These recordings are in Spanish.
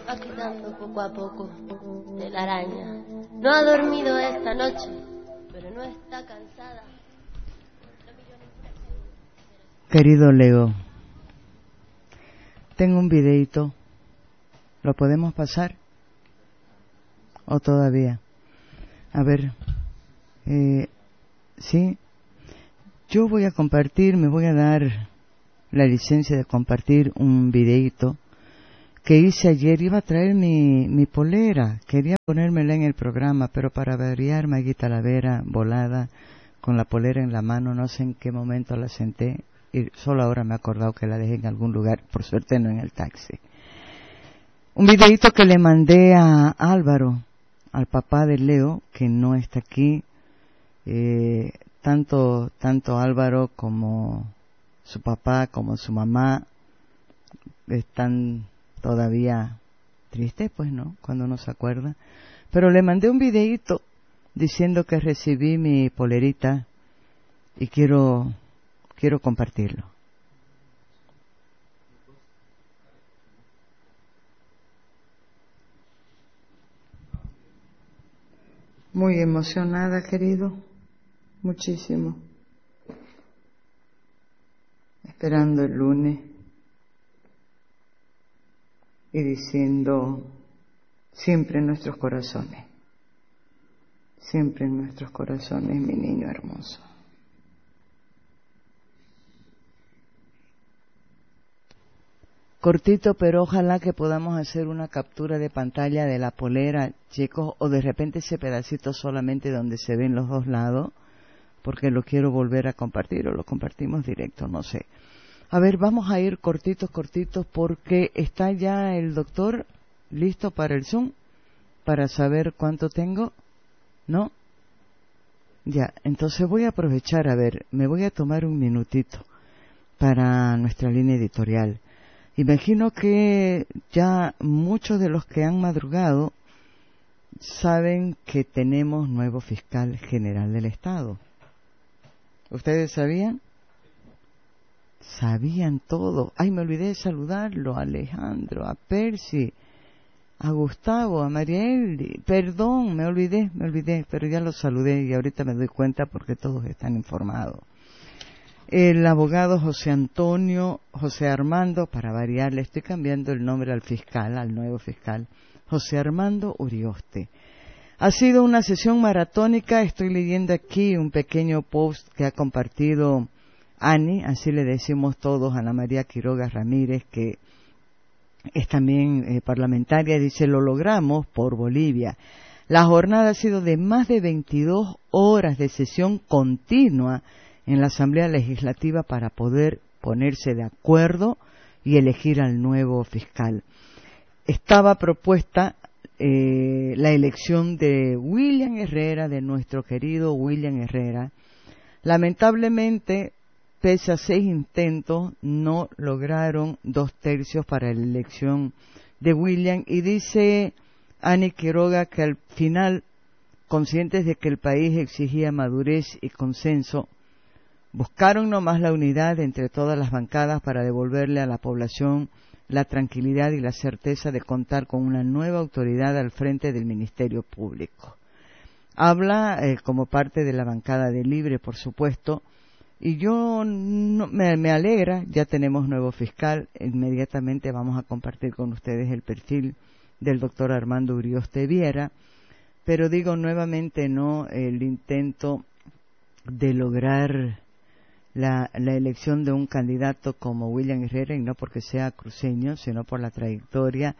va quitando poco a poco de la araña. No ha dormido esta noche, pero no está cansada. Querido Leo, tengo un videíto. ¿Lo podemos pasar? ¿O todavía? A ver, sí. Yo voy a compartir, me voy a dar la licencia de compartir un videíto que hice ayer. Iba a traer mi polera, quería ponérmela en el programa, pero para variar, Magui Talavera volada con la polera en la mano, no sé en qué momento la senté y solo ahora me he acordado que la dejé en algún lugar, por suerte no en el taxi. Un videíto que le mandé a Álvaro, al papá de Leo, que no está aquí. Tanto Álvaro como su papá como su mamá están todavía tristes, pues no, cuando uno se acuerda. Pero le mandé un videíto diciendo que recibí mi polerita y quiero compartirlo. Muy emocionada, querido, muchísimo. Esperando el lunes y diciendo siempre en nuestros corazones, mi niño hermoso. Cortito, pero ojalá que podamos hacer una captura de pantalla de la polera, chicos, o de repente ese pedacito solamente donde se ven los dos lados, porque lo quiero volver a compartir, o lo compartimos directo, no sé. A ver, vamos a ir cortitos, porque está ya el doctor listo para el Zoom, para saber cuánto tengo, ¿no? Ya, entonces voy a aprovechar, a ver, me voy a tomar un minutito para nuestra línea editorial. Imagino que ya muchos de los que han madrugado saben que tenemos nuevo fiscal general del Estado. ¿Ustedes sabían? Sabían todo. Ay, me olvidé de saludarlo, a Alejandro, a Percy, a Gustavo, a Mariel. Perdón, me olvidé, pero ya los saludé y ahorita me doy cuenta porque todos están informados. El abogado José Armando, para variar, le estoy cambiando el nombre al fiscal, al nuevo fiscal, José Armando Urioste. Ha sido una sesión maratónica, estoy leyendo aquí un pequeño post que ha compartido Ani, así le decimos todos, Ana María Quiroga Ramírez, que es también parlamentaria, dice: lo logramos por Bolivia. La jornada ha sido de más de 22 horas de sesión continua en la Asamblea Legislativa para poder ponerse de acuerdo y elegir al nuevo fiscal. Estaba propuesta la elección de William Herrera, de nuestro querido William Herrera. Lamentablemente, pese a 6 intentos, no lograron 2/3 para la elección de William, y dice Ani Quiroga que al final, conscientes de que el país exigía madurez y consenso, buscaron nomás la unidad entre todas las bancadas para devolverle a la población la tranquilidad y la certeza de contar con una nueva autoridad al frente del Ministerio Público. Habla como parte de la bancada de Libre, por supuesto, y yo me alegra, ya tenemos nuevo fiscal. Inmediatamente vamos a compartir con ustedes el perfil del doctor Armando Urioste Viera, pero digo nuevamente no el intento de lograr la elección de un candidato como William Herrera, y no porque sea cruceño, sino por la trayectoria,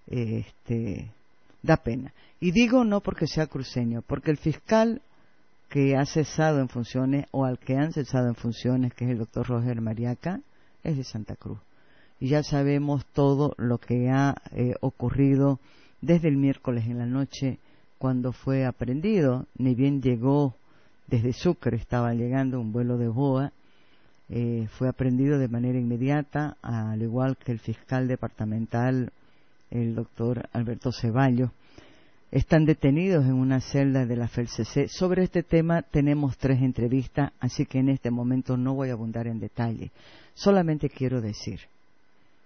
da pena. Y digo no porque sea cruceño, porque el fiscal que ha cesado en funciones, o al que han cesado en funciones, que es el doctor Roger Mariaca, es de Santa Cruz. Y ya sabemos todo lo que ha ocurrido desde el miércoles en la noche, cuando fue aprehendido. Ni bien llegó desde Sucre, estaba llegando un vuelo de BOA, fue aprehendido de manera inmediata, al igual que el fiscal departamental, el doctor Alberto Ceballos. Están detenidos en una celda de la FELCC. Sobre este tema tenemos 3 entrevistas, así que en este momento no voy a abundar en detalle. Solamente quiero decir,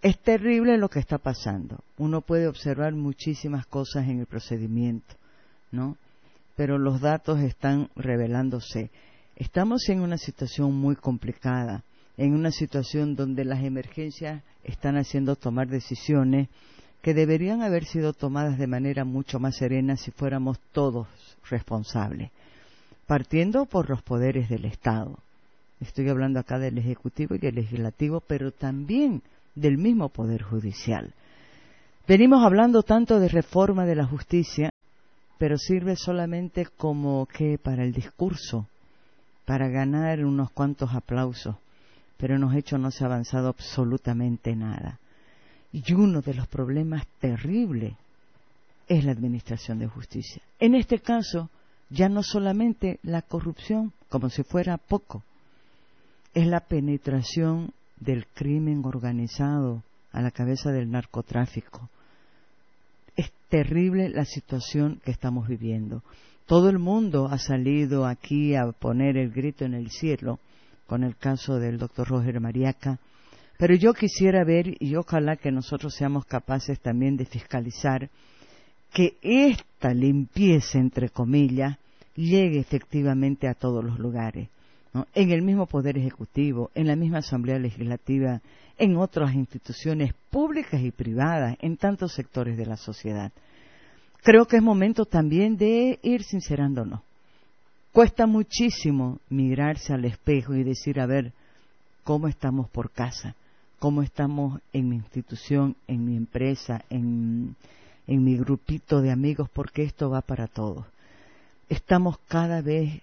Es terrible lo que está pasando. Uno puede observar muchísimas cosas en el procedimiento, ¿no? Pero los datos están revelándose. Estamos en una situación muy complicada, en una situación donde las emergencias están haciendo tomar decisiones que deberían haber sido tomadas de manera mucho más serena si fuéramos todos responsables, partiendo por los poderes del Estado. Estoy hablando acá del Ejecutivo y del Legislativo, pero también del mismo Poder Judicial. Venimos hablando tanto de reforma de la justicia, pero sirve solamente como que para el discurso, para ganar unos cuantos aplausos, pero en los hechos no se ha avanzado absolutamente nada. Y uno de los problemas terribles es la administración de justicia. En este caso, ya no solamente la corrupción, como si fuera poco, es la penetración del crimen organizado a la cabeza del narcotráfico. Es terrible la situación que estamos viviendo. Todo el mundo ha salido aquí a poner el grito en el cielo con el caso del doctor Roger Mariaca, pero yo quisiera ver, y ojalá que nosotros seamos capaces también de fiscalizar, que esta limpieza, entre comillas, llegue efectivamente a todos los lugares, ¿no? En el mismo Poder Ejecutivo, en la misma Asamblea Legislativa, en otras instituciones públicas y privadas, en tantos sectores de la sociedad. Creo que es momento también de ir sincerándonos. Cuesta muchísimo mirarse al espejo y decir, a ver, ¿cómo estamos por casa? ¿Cómo estamos en mi institución, en mi empresa, en mi grupito de amigos? Porque esto va para todos. Estamos cada vez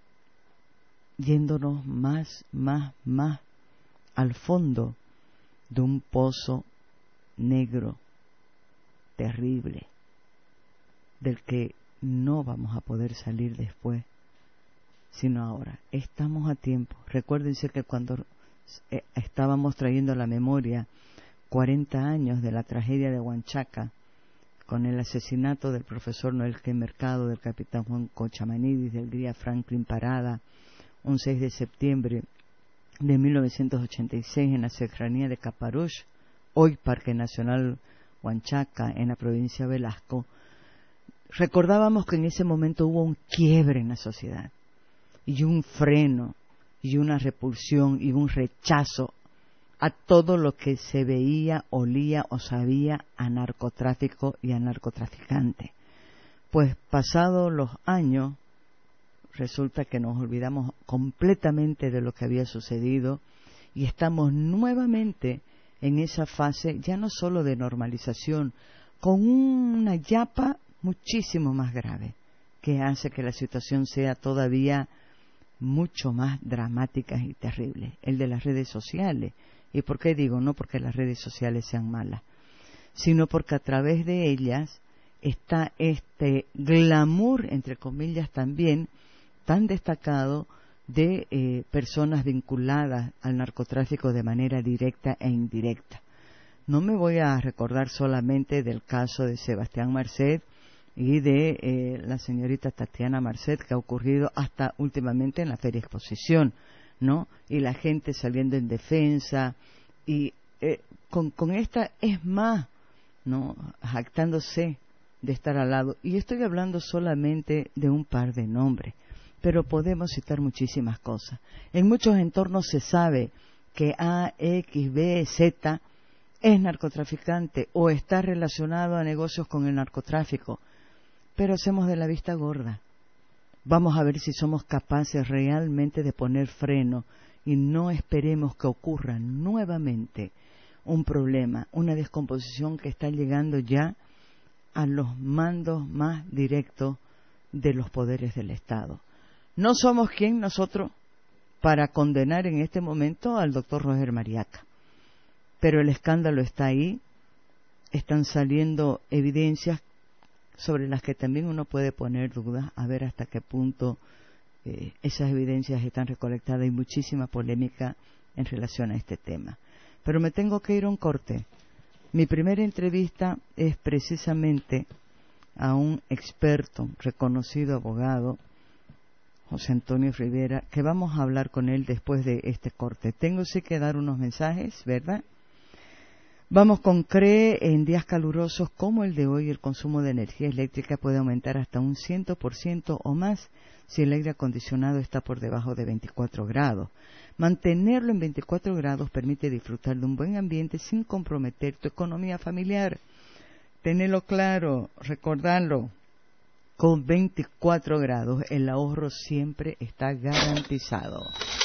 yéndonos más al fondo de un pozo negro, terrible, del que no vamos a poder salir después, sino ahora. Estamos a tiempo. Recuérdense que cuando estábamos trayendo a la memoria 40 años de la tragedia de Huanchaca, con el asesinato del profesor Noel G. Mercado, del capitán Juan Cochamanidis, del guía Franklin Parada, un 6 de septiembre de 1986 en la serranía de Caparush, hoy Parque Nacional Huanchaca, en la provincia de Velasco. Recordábamos que en ese momento hubo un quiebre en la sociedad, y un freno, y una repulsión, y un rechazo a todo lo que se veía, olía o sabía a narcotráfico y a narcotraficante. Pues pasados los años, resulta que nos olvidamos completamente de lo que había sucedido y estamos nuevamente en esa fase, ya no solo de normalización, con una yapa muchísimo más grave, que hace que la situación sea todavía mucho más dramática y terrible, el de las redes sociales. ¿Y por qué digo? No porque las redes sociales sean malas, sino porque a través de ellas está este glamour, entre comillas también, tan destacado de personas vinculadas al narcotráfico de manera directa e indirecta. No me voy a recordar solamente del caso de Sebastián Marcet y de la señorita Tatiana Marcet, que ha ocurrido hasta últimamente en la Feria Exposición, ¿no? Y la gente saliendo en defensa y con esta es más, ¿no? Jactándose de estar al lado. Y estoy hablando solamente de un par de nombres, pero podemos citar muchísimas cosas. En muchos entornos se sabe que A, X, B, Z es narcotraficante o está relacionado a negocios con el narcotráfico, pero hacemos de la vista gorda. Vamos a ver si somos capaces realmente de poner freno y no esperemos que ocurra nuevamente un problema, una descomposición que está llegando ya a los mandos más directos de los poderes del Estado. No somos quien nosotros para condenar en este momento al doctor Roger Mariaca, pero el escándalo está ahí, están saliendo evidencias sobre las que también uno puede poner dudas, a ver hasta qué punto esas evidencias están recolectadas. Hay muchísima polémica en relación a este tema. Pero me tengo que ir a un corte. Mi primera entrevista es precisamente a un experto, reconocido abogado, José Antonio Rivera, que vamos a hablar con él después de este corte. Tengo sí que dar unos mensajes, ¿verdad? Vamos con CRE. En días calurosos como el de hoy, el consumo de energía eléctrica puede aumentar hasta un 100% o más si el aire acondicionado está por debajo de 24 grados. Mantenerlo en 24 grados permite disfrutar de un buen ambiente sin comprometer tu economía familiar. Tenelo claro, recordarlo. Con 24 grados el ahorro siempre está garantizado.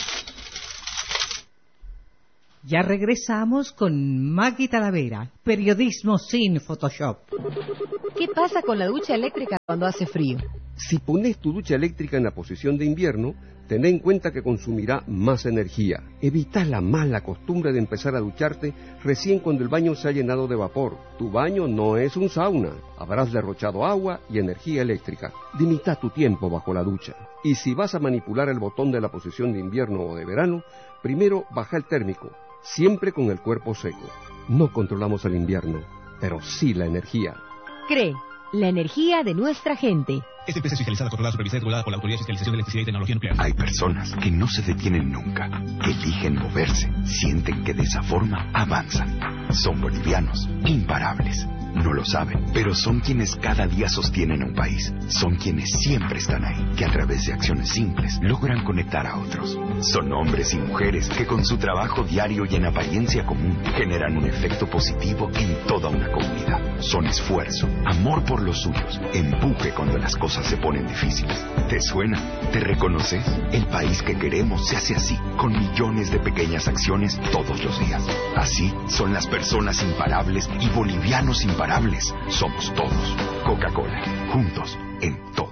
Ya regresamos con Maggie Talavera, periodismo sin Photoshop. ¿Qué pasa con la ducha eléctrica cuando hace frío? Si pones tu ducha eléctrica en la posición de invierno, ten en cuenta que consumirá más energía. Evita la mala costumbre de empezar a ducharte recién cuando el baño se ha llenado de vapor. Tu baño no es un sauna. Habrás derrochado agua y energía eléctrica. Limita tu tiempo bajo la ducha. Y si vas a manipular el botón de la posición de invierno o de verano, primero baja el térmico, siempre con el cuerpo seco. No controlamos el invierno, pero sí la energía. CRE, la energía de nuestra gente. Esta empresa es fiscalizada, controlada, supervisada y regulada por la Autoridad de Fiscalización de Electricidad y Tecnología Nuclear. Hay personas que no se detienen nunca, eligen moverse, sienten que de esa forma avanzan. Son bolivianos, imparables. No lo saben, pero son quienes cada día sostienen a un país. Son quienes siempre están ahí, que a través de acciones simples logran conectar a otros. Son hombres y mujeres que con su trabajo diario y en apariencia común generan un efecto positivo en toda una comunidad. Son esfuerzo, amor por los suyos, empuje cuando las cosas se ponen difíciles. ¿Te suena? ¿Te reconoces? El país que queremos se hace así, con millones de pequeñas acciones todos los días. Así son las personas imparables y bolivianos imparables. Somos todos. Coca-Cola, juntos en todo.